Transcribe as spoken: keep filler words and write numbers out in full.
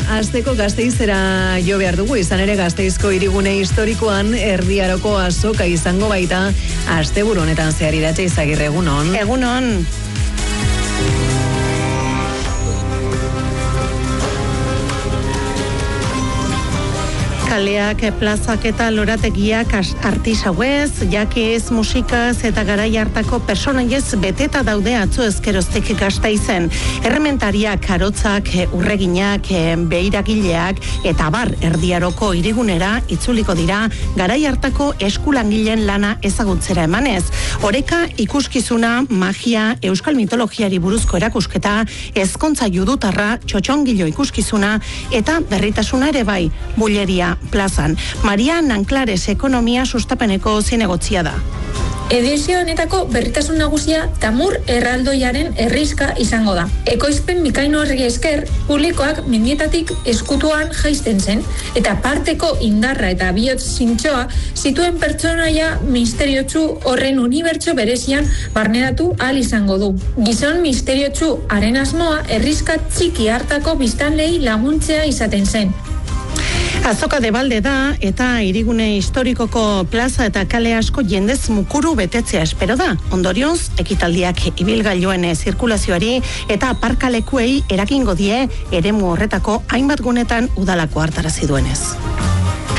hasteko Gasteizera jo behar dugu, izan ere Gasteizko hirigune historikoan Erdi Aroko azoka izango baita asteburu honetan zehar. Iratxe Izagirre, egunon. Egunon. Kaleak, plazak eta lorategiak artisauez, jakez, musikaz eta garai hartako personaiez beteta daude atzo ezkeroztek Gasteizen. Errementariak, karotzak, urreginak, beiragileak eta bar Erdi Aroko hirigunera itzuliko dira garai hartako eskulangileen lana ezagutzera emanez. Oreka ikuskizuna, magia, euskal mitologiari buruzko erakusketa, ezkontza judutarra, txotxongilo ikuskizuna eta berritasuna ere bai, bulleria plazan. Maria Nanclares ekonomia sustapeneko zinegotzia da. Edizio honetako berritasun nagusia Tamur erraldoiaren herriska izango da. Ekoizpen bikain horri esker, publikoak mendietatik eskutuan jaisten zen, eta parteko indarra eta bihotz zintxoa zituen pertsonaia misteriotsu horren unibertso berezian barneratu ahal izango du. Gizon misteriotsu haren asmoa herriska txiki hartako biztanlei laguntzea izaten zen. Azoka Debalde da eta hirigune historikoko plaza eta kale asko jendez mukuru betetzea espero da. Ondorioz, ekitaldiak ibilgailuen zirkulazioari eta aparkalekuei eragingo die eremu horretako hainbat gunetan udalako hartarazi duenez.